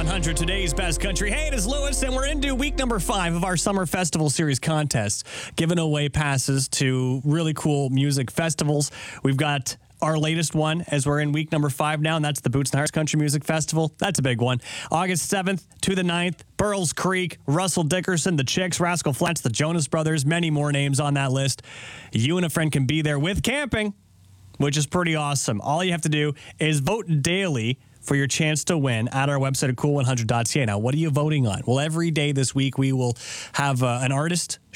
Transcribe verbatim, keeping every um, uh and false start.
one hundred, today's best country. Hey, it is Lewis, and we're into week number five of our Summer Festival Series contest, giving away passes to really cool music festivals. We've got our latest one as we're in week number five now, and that's the Boots and Hearts Country Music Festival. That's a big one. August seventh to the ninth, Burles Creek, Russell Dickerson, the Chicks, Rascal Flatts, the Jonas Brothers, many more names on that list. You and a friend can be there with camping, which is pretty awesome. All you have to do is vote daily for your chance to win at our website at cool one hundred dot c a. Now, what are you voting on? Well, every day this week we will have uh, an artist